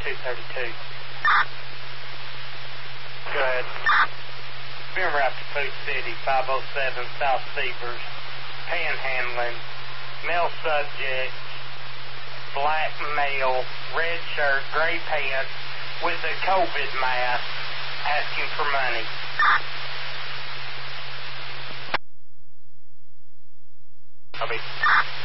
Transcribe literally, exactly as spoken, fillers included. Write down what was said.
two thirty-two. Go ahead. Remember after Food City, five oh seven South Severs, panhandling, male subject, black male, red shirt, gray pants, with a COVID mask, asking for money. Copy.